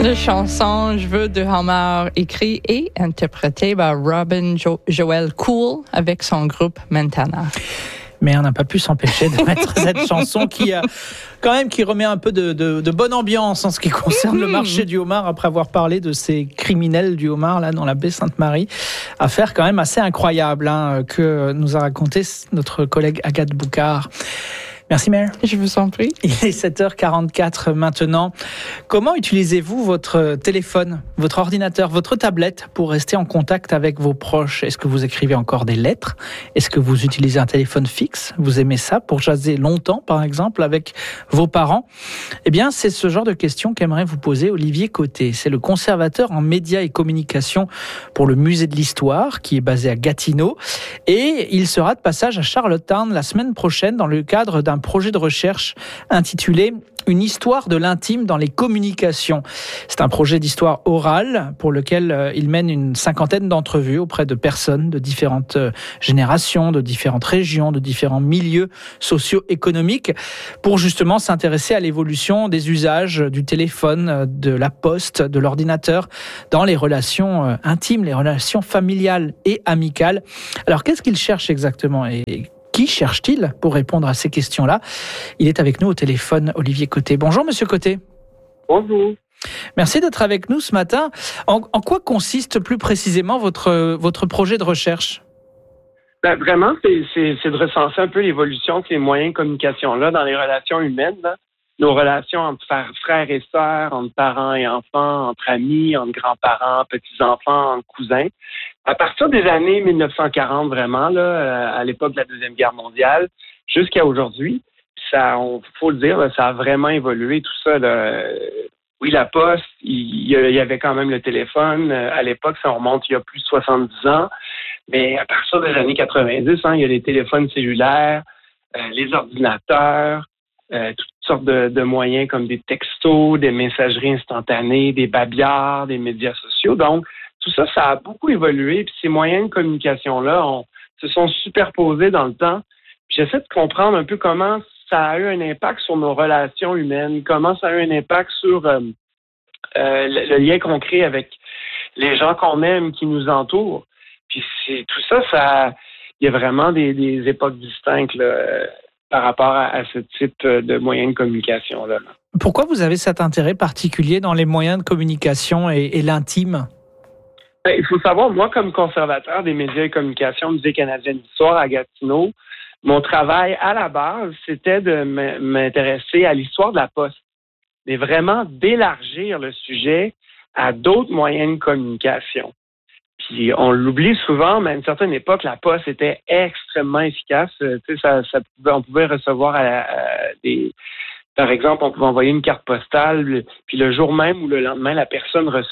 La chanson Je veux de Homer, écrit et interprété par Robin Joel Cool avec son groupe Montana. Mais on n'a pas pu s'empêcher de mettre cette chanson qui remet un peu de bonne ambiance en ce qui concerne le marché du homard, après avoir parlé de ces criminels du homard là dans la baie Sainte-Marie. Affaire quand même assez incroyable que nous a raconté notre collègue Agathe Boucard. Merci Mère. Je vous en prie. Il est 7h44 maintenant. Comment utilisez-vous votre téléphone, votre ordinateur, votre tablette pour rester en contact avec vos proches? Est-ce que vous écrivez encore des lettres? Est-ce que vous utilisez un téléphone fixe? Vous aimez ça pour jaser longtemps, par exemple, avec vos parents? Eh bien, c'est ce genre de questions qu'aimerait vous poser Olivier Côté. C'est le conservateur en médias et communication pour le Musée de l'Histoire, qui est basé à Gatineau. Et il sera de passage à Charlottetown la semaine prochaine dans le cadre d'un projet de recherche intitulé « Une histoire de l'intime dans les communications ». C'est un projet d'histoire orale pour lequel il mène une 50aine d'entrevues auprès de personnes de différentes générations, de différentes régions, de différents milieux socio-économiques pour justement s'intéresser à l'évolution des usages du téléphone, de la poste, de l'ordinateur dans les relations intimes, les relations familiales et amicales. Alors, qu'est-ce qu'il cherche exactement et qui cherche-t-il pour répondre à ces questions-là? Il est avec nous au téléphone, Olivier Côté. Bonjour, Monsieur Côté. Bonjour. Merci d'être avec nous ce matin. En quoi consiste plus précisément votre projet de recherche? Vraiment, c'est de recenser un peu l'évolution de ces moyens de communication-là dans les relations humaines, là. Nos relations entre frères et sœurs, entre parents et enfants, entre amis, entre grands-parents, petits-enfants, entre cousins. À partir des années 1940, vraiment, là, à l'époque de la Deuxième Guerre mondiale, jusqu'à aujourd'hui, faut le dire, là, ça a vraiment évolué, tout ça. Là. Oui, la poste, il y avait quand même le téléphone. À l'époque, ça remonte il y a plus de 70 ans. Mais à partir des années 90, il y a les téléphones cellulaires, les ordinateurs, toutes sortes de moyens comme des textos, des messageries instantanées, des babillards, des médias sociaux. Donc, tout ça, ça a beaucoup évolué. Puis ces moyens de communication-là se sont superposés dans le temps. Puis j'essaie de comprendre un peu comment ça a eu un impact sur nos relations humaines, comment ça a eu un impact sur le lien qu'on crée avec les gens qu'on aime, qui nous entourent. Puis tout ça, il y a vraiment des époques distinctes là, par rapport à ce type de moyens de communication-là. Pourquoi vous avez cet intérêt particulier dans les moyens de communication et l'intime? Il faut savoir, moi, comme conservateur des médias et communications, Musée canadien d'histoire à Gatineau, mon travail à la base, c'était de m'intéresser à l'histoire de la poste, mais vraiment d'élargir le sujet à d'autres moyens de communication. Puis on l'oublie souvent, mais à une certaine époque, la poste était extrêmement efficace. On pouvait recevoir par exemple, on pouvait envoyer une carte postale, puis le jour même ou le lendemain, la personne la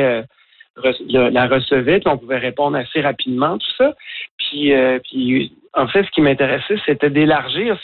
recevait, puis on pouvait répondre assez rapidement, tout ça. Puis en fait, ce qui m'intéressait, c'était d'élargir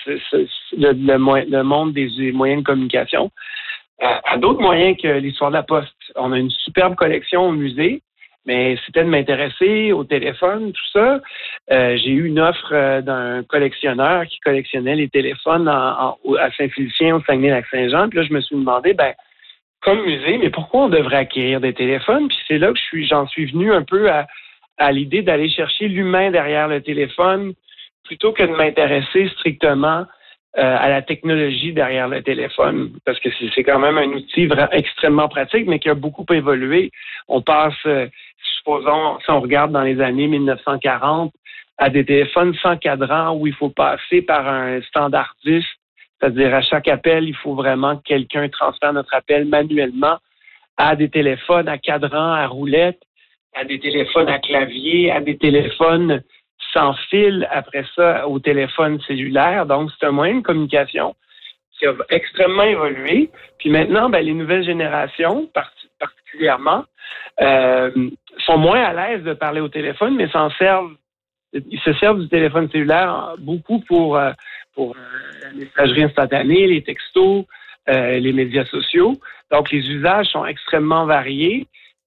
le monde des moyens de communication à d'autres moyens que l'histoire de la poste. On a une superbe collection au musée, mais c'était de m'intéresser au téléphone, tout ça. J'ai eu une offre d'un collectionneur qui collectionnait les téléphones à Saint-Félicien, au Saguenay-Lac-Saint-Jean. Puis là, je me suis demandé, comme musée, mais pourquoi on devrait acquérir des téléphones? Puis c'est là que j'en suis venu un peu à l'idée d'aller chercher l'humain derrière le téléphone plutôt que de m'intéresser strictement à la technologie derrière le téléphone, parce que c'est quand même un outil extrêmement pratique, mais qui a beaucoup évolué. On passe, supposons, si on regarde dans les années 1940, à des téléphones sans cadran où il faut passer par un standardiste, c'est-à-dire à chaque appel, il faut vraiment que quelqu'un transfère notre appel manuellement, à des téléphones à cadran, à roulette, à des téléphones à clavier, à des téléphones sans fil, après ça, au téléphone cellulaire. Donc, c'est un moyen de communication qui a extrêmement évolué. Puis maintenant, les nouvelles générations, particulièrement, sont moins à l'aise de parler au téléphone, mais ils se servent du téléphone cellulaire beaucoup pour la messagerie instantanée, les textos, les médias sociaux. Donc, les usages sont extrêmement variés.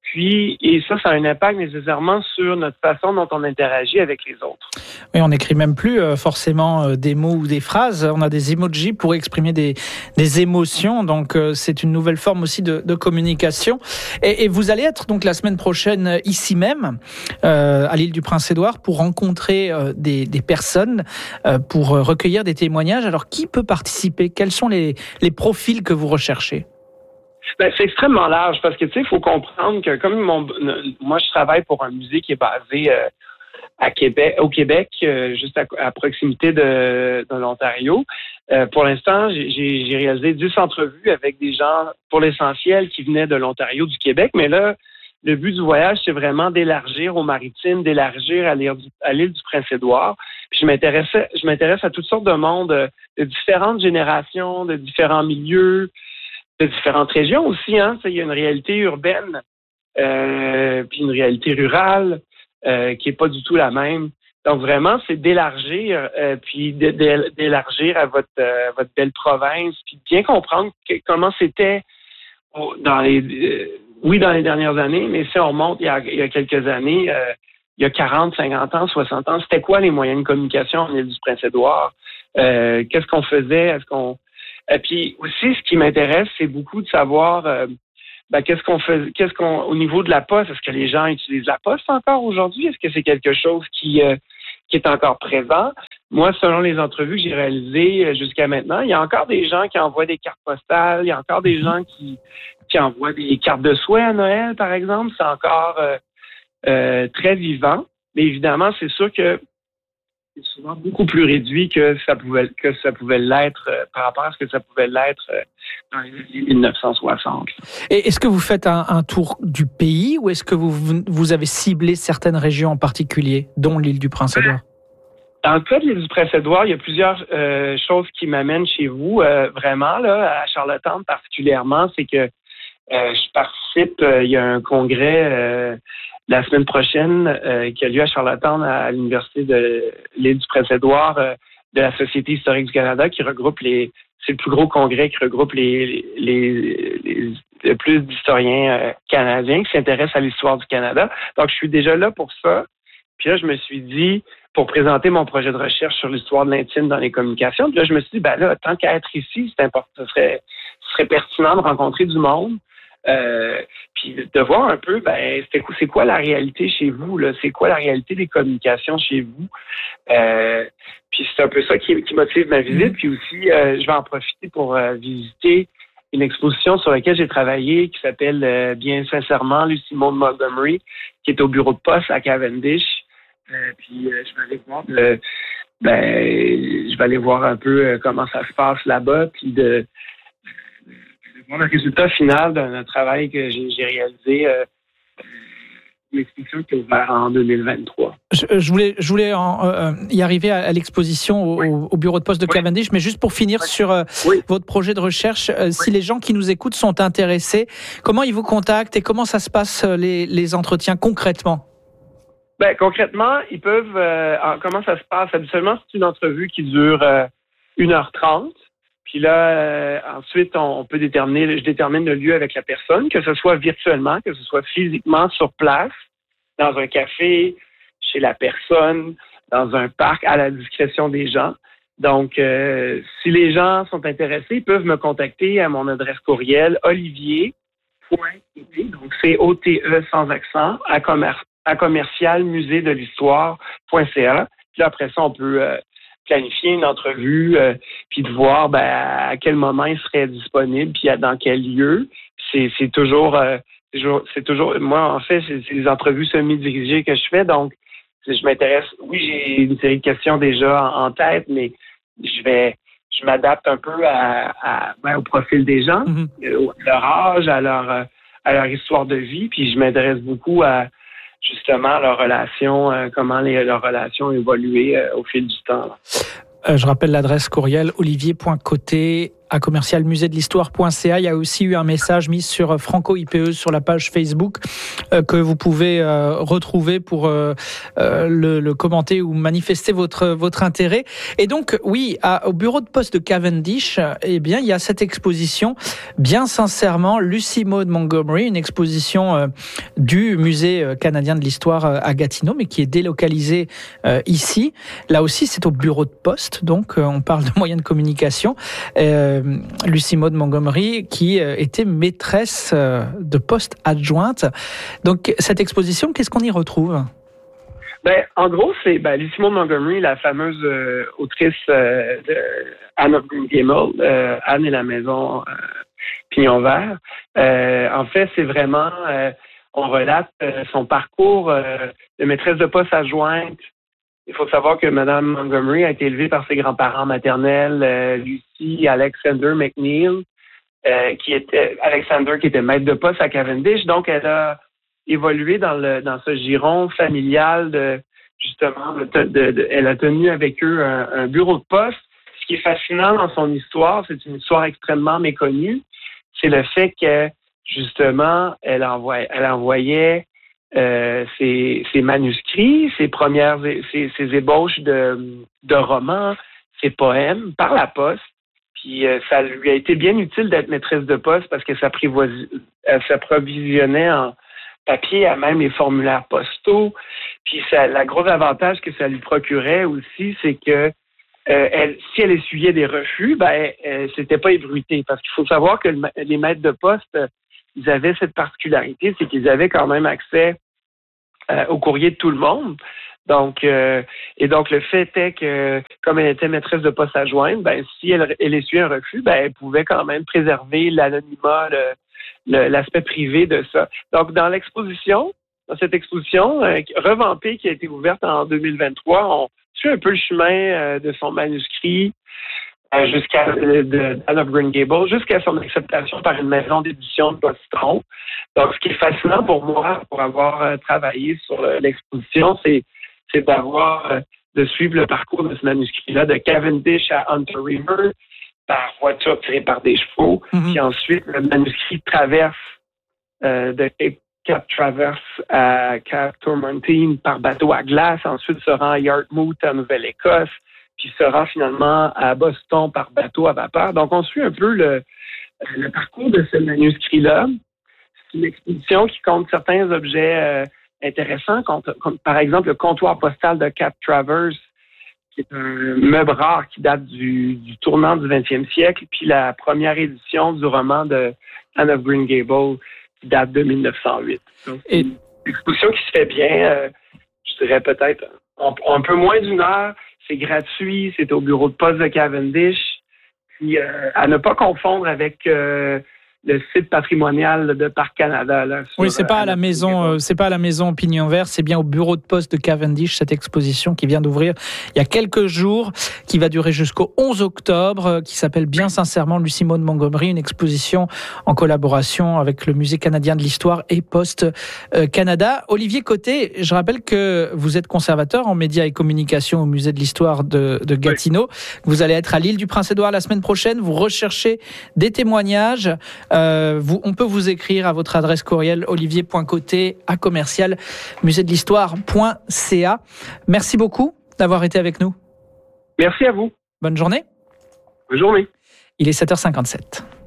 Et ça a un impact nécessairement sur notre façon dont on interagit avec les autres. Oui, on n'écrit même plus forcément des mots ou des phrases. On a des emojis pour exprimer des émotions. Donc, c'est une nouvelle forme aussi de communication. Et vous allez être donc la semaine prochaine ici même, à l'île du Prince-Édouard, pour rencontrer des personnes, pour recueillir des témoignages. Alors, qui peut participer? Quels sont les profils que vous recherchez? Ben, c'est extrêmement large parce que, tu sais, il faut comprendre que comme moi, je travaille pour un musée qui est basé au Québec, juste à proximité de l'Ontario. Pour l'instant, j'ai réalisé 10 entrevues avec des gens, pour l'essentiel, qui venaient de l'Ontario, du Québec. Mais là, le but du voyage, c'est vraiment d'élargir aux maritimes, d'élargir à l'île du Prince-Édouard. Puis je m'intéresse à toutes sortes de monde, de différentes générations, de différents milieux, de différentes régions aussi, hein. Il y a une réalité urbaine, puis une réalité rurale qui est pas du tout la même. Donc vraiment, c'est d'élargir, puis d'élargir à votre belle province, puis bien comprendre comment c'était dans les dernières années, mais si on remonte il y a quelques années, il y a 40, 50 ans, 60 ans, c'était quoi les moyens de communication en île du Prince-Édouard? Qu'est-ce qu'on faisait? Puis aussi, ce qui m'intéresse, c'est beaucoup de savoir au niveau de la poste, est-ce que les gens utilisent la poste encore aujourd'hui? Est-ce que c'est quelque chose qui est encore présent? Moi, selon les entrevues que j'ai réalisées jusqu'à maintenant, il y a encore des gens qui envoient des cartes postales, il y a encore des gens qui envoient des cartes de souhait à Noël, par exemple. C'est encore très vivant. Mais évidemment, c'est sûr que c'est souvent beaucoup plus réduit que ça pouvait l'être par rapport à ce que ça pouvait l'être dans les années 1960. Et est-ce que vous faites un tour du pays ou est-ce que vous avez ciblé certaines régions en particulier, dont l'île du Prince-Édouard? Dans le cas de l'île du Prince-Édouard, il y a plusieurs choses qui m'amènent chez vous, vraiment, là, à Charlottetown particulièrement. C'est que je participe, il y a un congrès la semaine prochaine qui a lieu à Charlottetown à l'Université de l'île du Prince-Édouard de la Société historique du Canada qui regroupe c'est le plus gros congrès qui regroupe le plus d'historiens canadiens qui s'intéressent à l'histoire du Canada. Donc, je suis déjà là pour ça. Puis là, je me suis dit, pour présenter mon projet de recherche sur l'histoire de l'intime dans les communications, puis là, je me suis dit, ben là, tant qu'à être ici, c'est important, ce serait pertinent de rencontrer du monde. Puis de voir un peu, c'est quoi la réalité chez vous, là? C'est quoi la réalité des communications chez vous? Puis c'est un peu ça qui motive ma visite. Puis aussi, je vais en profiter pour visiter une exposition sur laquelle j'ai travaillé qui s'appelle bien sincèrement Lucy Maud Montgomery, qui est au bureau de poste à Cavendish. Puis je vais aller voir un peu comment ça se passe là-bas, puis de voir le résultat final d'un travail que j'ai réalisé, une exposition qui est ouverte en 2023. Je voulais y arriver à l'exposition au bureau de poste de Cavendish, mais juste pour finir sur votre projet de recherche, si les gens qui nous écoutent sont intéressés, comment ils vous contactent et comment ça se passe les entretiens concrètement? Ben, concrètement, ils peuvent... comment ça se passe? Habituellement, c'est une entrevue qui dure 1h30. Puis là, ensuite, je détermine le lieu avec la personne, que ce soit virtuellement, que ce soit physiquement sur place, dans un café, chez la personne, dans un parc, à la discrétion des gens. Donc, si les gens sont intéressés, ils peuvent me contacter à mon adresse courriel olivier.côté, donc c'est OTE sans accent, à commercialmuséedelhistoire.ca. Puis là, après ça, on peut planifier une entrevue, puis de voir à quel moment il serait disponible, puis dans quel lieu. C'est toujours, moi, en fait, c'est des entrevues semi-dirigées que je fais, donc je m'intéresse, oui, j'ai une série de questions déjà en tête, mais je m'adapte un peu au profil des gens, leur âge, à leur histoire de vie, puis je m'intéresse beaucoup à justement leurs relations, comment leurs relations ont évolué au fil du temps. Je rappelle l'adresse courriel olivier.côté à commercial-musée-de-l'histoire.ca. Il y a aussi eu un message mis sur Franco IPE sur la page Facebook que vous pouvez retrouver pour le commenter ou manifester votre intérêt. Et donc, oui, au bureau de poste de Cavendish, eh bien, il y a cette exposition, bien sincèrement, Lucy Maud Montgomery, une exposition du Musée canadien de l'histoire à Gatineau, mais qui est délocalisée ici. Là aussi, c'est au bureau de poste, donc on parle de moyens de communication. Lucy Maud Montgomery, qui était maîtresse de poste adjointe. Donc, cette exposition, qu'est-ce qu'on y retrouve? En gros, c'est Lucy Maud Montgomery, la fameuse autrice de Anne of Green Gables, Anne et la maison Pignon Vert. En fait, c'est vraiment, on relate son parcours de maîtresse de poste adjointe. Il faut savoir que Mme Montgomery a été élevée par ses grands-parents maternels, Lucy et Alexander McNeil, qui était maître de poste à Cavendish. Donc, elle a évolué dans ce giron familial elle a tenu avec eux un bureau de poste. Ce qui est fascinant dans son histoire, c'est une histoire extrêmement méconnue, c'est le fait que, justement, elle envoyait ses manuscrits, ses ébauches de romans, ses poèmes par la poste. Puis ça lui a été bien utile d'être maîtresse de poste parce que elle s'approvisionnait en papier à même les formulaires postaux. Puis le gros avantage que ça lui procurait aussi, c'est que si elle essuyait des refus, c'était pas ébruité. Parce qu'il faut savoir que les maîtres de poste, ils avaient cette particularité, c'est qu'ils avaient quand même accès au courrier de tout le monde. Donc, donc le fait est que, comme elle était maîtresse de poste adjointe, si elle essuyait un refus, elle pouvait quand même préserver l'anonymat, l'aspect privé de ça. Donc, dans cette exposition revampée qui a été ouverte en 2023, on suit un peu le chemin de son manuscrit jusqu'à Anne of Green Gables, jusqu'à son acceptation par une maison d'édition de Boston. Donc, ce qui est fascinant pour moi, pour avoir travaillé sur l'exposition, c'est de suivre le parcours de ce manuscrit-là, de Cavendish à Hunter River, par voiture tirée par des chevaux, puis ensuite le manuscrit traverse de Cape Traverse à Cap Tourmentine par bateau à glace, ensuite se rend à Yarmouth en Nouvelle-Écosse, puis se rend finalement à Boston par bateau à vapeur. Donc on suit un peu le parcours de ce manuscrit-là. C'est une exposition qui compte certains objets intéressants, comme par exemple le comptoir postal de Cap Traverse, qui est un meuble rare qui date du tournant du 20e siècle, puis la première édition du roman de Anne of Green Gables, qui date de 1908. Donc, c'est une exposition qui se fait bien, je dirais peut-être un peu moins d'une heure. C'est gratuit, c'est au bureau de poste de Cavendish. Puis à ne pas confondre avec le site patrimonial de Parc Canada. Là, oui, c'est pas à la maison Pignon Vert, c'est bien au bureau de poste de Cavendish, cette exposition qui vient d'ouvrir il y a quelques jours, qui va durer jusqu'au 11 octobre, qui s'appelle bien sincèrement Lucy Maud Montgomery, une exposition en collaboration avec le Musée canadien de l'histoire et Poste Canada. Olivier Côté, je rappelle que vous êtes conservateur en médias et communication au Musée de l'histoire de Gatineau. Oui. Vous allez être à l'île du Prince-Édouard la semaine prochaine, vous recherchez des témoignages. On peut vous écrire à votre adresse courriel olivier.côté@commercial-musée-de-l'histoire.ca. Merci beaucoup d'avoir été avec nous. Merci à vous. Bonne journée. Bonne journée. Il est 7h57.